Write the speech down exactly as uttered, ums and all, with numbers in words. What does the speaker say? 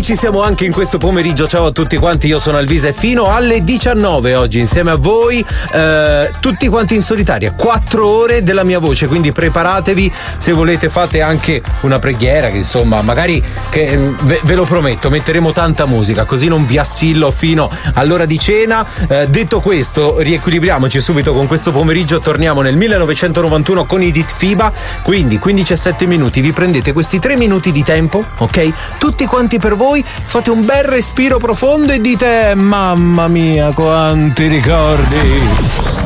ci siamo anche in questo pomeriggio. Ciao a tutti quanti, io sono Alvise e fino alle diciannove oggi insieme a voi, eh, tutti quanti in solitaria, quattro ore della mia voce, quindi preparatevi. Se volete fate anche una preghiera, che insomma magari che, ve, ve lo prometto, metteremo tanta musica così non vi assillo fino all'ora di cena. Eh, detto questo, riequilibriamoci subito con questo pomeriggio. Torniamo nel millenovecentonovantuno con i Ditfiba, quindi quindici e sette minuti. Vi prendete questi tre minuti di tempo, ok? Tutti quanti per voi, fate un bel respiro profondo e dite: mamma mia, quanti ricordi!